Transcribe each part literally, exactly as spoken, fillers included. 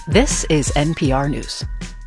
This is N P R News.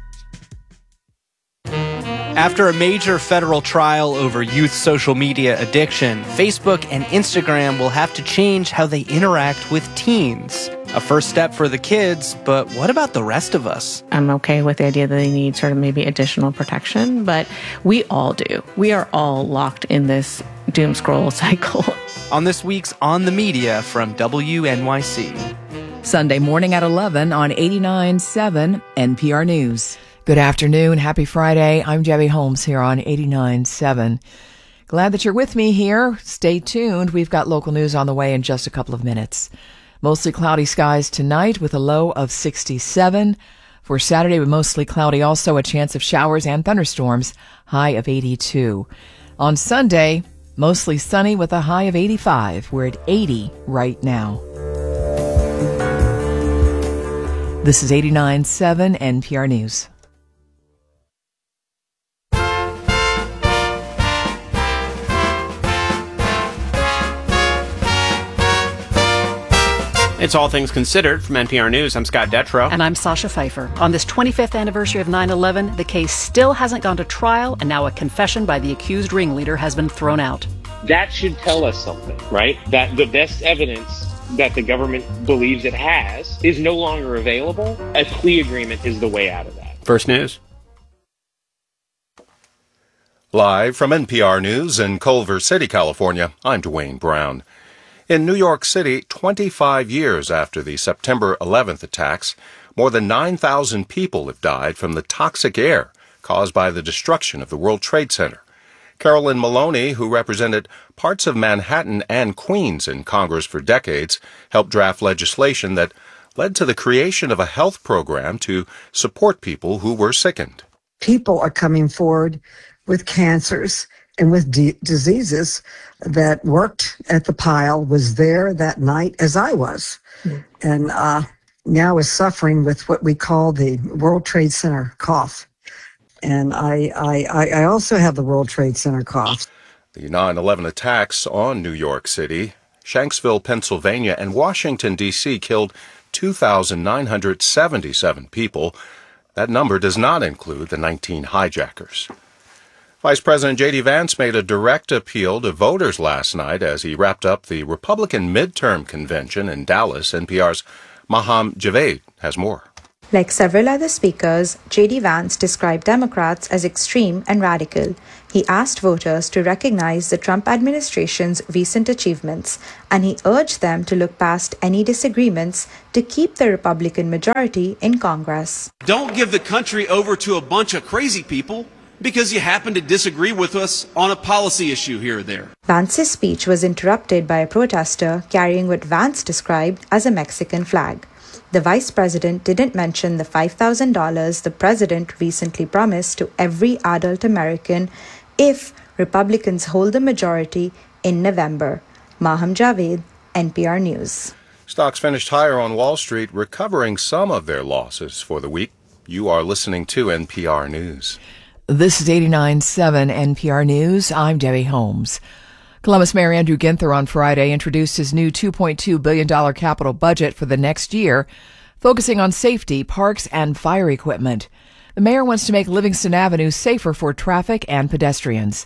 After a major federal trial over youth social media addiction, Facebook and Instagram will have to change how they interact with teens. A first step for the kids, but what about the rest of us? I'm okay with the idea that they need sort of maybe additional protection, but we all do. We are all locked in this doom scroll cycle. On this week's On the Media from W N Y C. Sunday morning at eleven on eighty-nine point seven N P R News. Good afternoon. Happy Friday. I'm Debbie Holmes here on eighty-nine point seven. Glad that you're with me here. Stay tuned. We've got local news on the way in just a couple of minutes. Mostly cloudy skies tonight with a low of sixty-seven. For Saturday, mostly cloudy, also a chance of showers and thunderstorms, high of eighty-two. On Sunday, mostly sunny with a high of eighty-five. We're at eighty right now. This is eighty-nine point seven N P R News. It's All Things Considered from N P R News. I'm Scott Detrow. And I'm Sasha Pfeiffer. On this twenty-fifth anniversary of nine eleven, the case still hasn't gone to trial, and now a confession by the accused ringleader has been thrown out. That should tell us something, right? That the best evidence that the government believes it has is no longer available. A plea agreement is the way out of that. First News. Live from N P R News in Culver City, California, I'm Dwayne Brown. In New York City, twenty-five years after the September eleventh attacks, more than nine thousand people have died from the toxic air caused by the destruction of the World Trade Center. Carolyn Maloney, who represented parts of Manhattan and Queens in Congress for decades, helped draft legislation that led to the creation of a health program to support people who were sickened. People are coming forward with cancers and with d- diseases that worked at the pile, was there that night as I was, mm. and uh, now is suffering with what we call the World Trade Center cough. And I, I, I also have the World Trade Center cough. The nine eleven attacks on New York City, Shanksville, Pennsylvania, and Washington, D C killed two thousand nine hundred seventy-seven people. That number does not include the nineteen hijackers. Vice President J D Vance made a direct appeal to voters last night as he wrapped up the Republican midterm convention in Dallas. N P R's Maham Javed has more. Like several other speakers, J D Vance described Democrats as extreme and radical. He asked voters to recognize the Trump administration's recent achievements, and he urged them to look past any disagreements to keep the Republican majority in Congress. Don't give the country over to a bunch of crazy people because you happen to disagree with us on a policy issue here or there. Vance's speech was interrupted by a protester carrying what Vance described as a Mexican flag. The vice president didn't mention the five thousand dollars the president recently promised to every adult American if Republicans hold the majority in November. Maham Javed, N P R News. Stocks finished higher on Wall Street, recovering some of their losses for the week. You are listening to N P R News. This is eighty-nine point seven N P R News. I'm Debbie Holmes. Columbus Mayor Andrew Ginther on Friday introduced his new two point two billion dollars capital budget for the next year, focusing on safety, parks, and fire equipment. The mayor wants to make Livingston Avenue safer for traffic and pedestrians.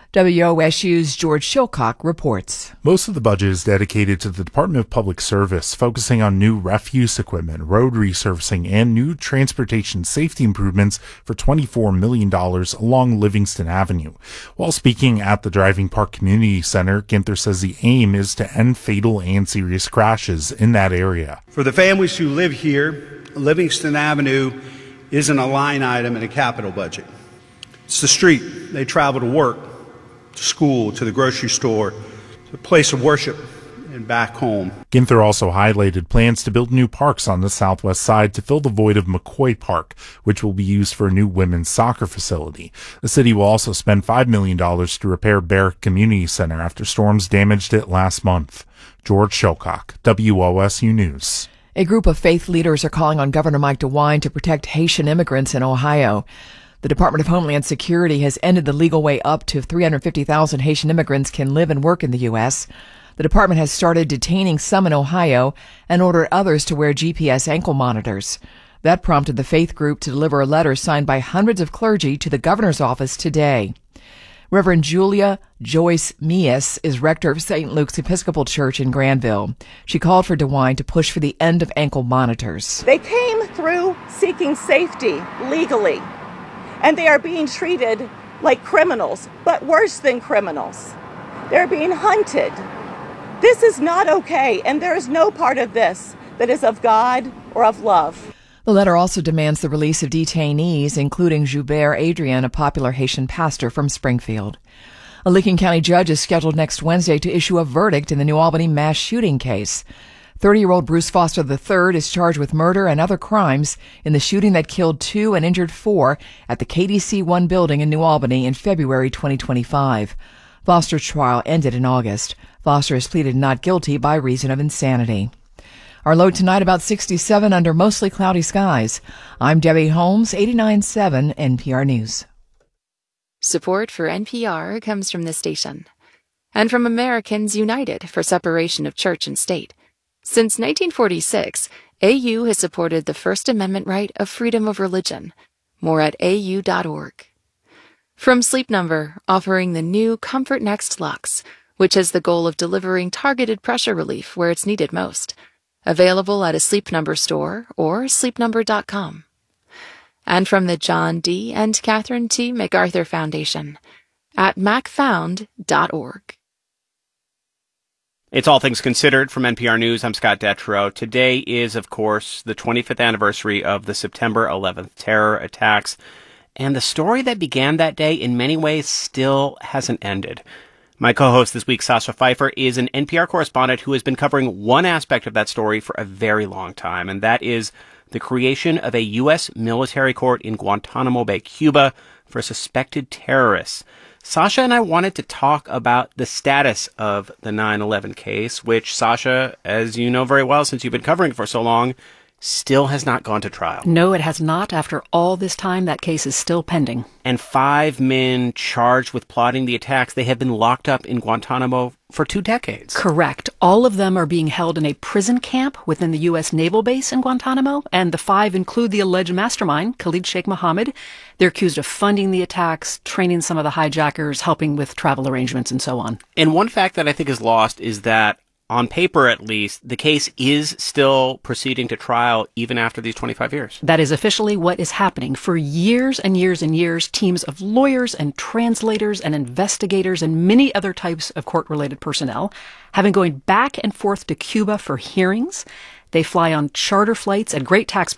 W O S U's George Shilcock reports. Most of the budget is dedicated to the Department of Public Service, focusing on new refuse equipment, road resurfacing, and new transportation safety improvements for twenty-four million dollars along Livingston Avenue. While speaking at the Driving Park Community Center, Ginther says the aim is to end fatal and serious crashes in that area. For the families who live here, Livingston Avenue isn't a line item in a capital budget. It's the street they travel to work, to school, to the grocery store, to the place of worship, and back home. Ginther also highlighted plans to build new parks on the southwest side to fill the void of McCoy Park, which will be used for a new women's soccer facility. The city will also spend five million dollars to repair Barrack Community Center after storms damaged it last month. George Shilcock, W O S U News. A group of faith leaders are calling on Governor Mike DeWine to protect Haitian immigrants in Ohio. The Department of Homeland Security has ended the legal way up to three hundred fifty thousand Haitian immigrants can live and work in the U S. The department has started detaining some in Ohio and ordered others to wear G P S ankle monitors. That prompted the faith group to deliver a letter signed by hundreds of clergy to the governor's office today. Reverend Julia Joyce Meas is rector of Saint Luke's Episcopal Church in Granville. She called for DeWine to push for the end of ankle monitors. They came through seeking safety legally, and they are being treated like criminals, but worse than criminals. They're being hunted. This is not okay, and there is no part of this that is of God or of love. The letter also demands the release of detainees, including Joubert Adrian, a popular Haitian pastor from Springfield. A Licking County judge is scheduled next Wednesday to issue a verdict in the New Albany mass shooting case. thirty-year-old Bruce Foster the third is charged with murder and other crimes in the shooting that killed two and injured four at the K D C one building in New Albany in February twenty twenty-five. Foster's trial ended in August. Foster has pleaded not guilty by reason of insanity. Our low tonight about sixty-seven under mostly cloudy skies. I'm Debbie Holmes, eighty-nine point seven N P R News. Support for N P R comes from this station and from Americans United for Separation of Church and State. Since nineteen forty-six, A U has supported the First Amendment right of freedom of religion. More at A U dot org. From Sleep Number, offering the new Comfort Next Luxe, which has the goal of delivering targeted pressure relief where it's needed most. Available at a Sleep Number store or sleep number dot com. And from the John D. and Catherine T. MacArthur Foundation at mac found dot org. It's All Things Considered from N P R News. I'm Scott Detrow. Today is, of course, the twenty-fifth anniversary of the September eleventh terror attacks. And the story that began that day in many ways still hasn't ended. My co-host this week, Sasha Pfeiffer, is an N P R correspondent who has been covering one aspect of that story for a very long time, and that is the creation of a U S military court in Guantanamo Bay, Cuba, for suspected terrorists. Sasha and I wanted to talk about the status of the nine eleven case, which, Sasha, as you know very well since you've been covering it for so long, still has not gone to trial. No, it has not. After all this time, that case is still pending. And five men charged with plotting the attacks, they have been locked up in Guantanamo for two decades. Correct. All of them are being held in a prison camp within the U S naval base in Guantanamo, and the five include the alleged mastermind, Khalid Sheikh Mohammed. They're accused of funding the attacks, training some of the hijackers, helping with travel arrangements, and so on. And one fact that I think is lost is that on paper, at least, the case is still proceeding to trial even after these twenty-five years. That is officially what is happening. For years and years and years, teams of lawyers and translators and investigators and many other types of court-related personnel have been going back and forth to Cuba for hearings. They fly on charter flights at great taxpayer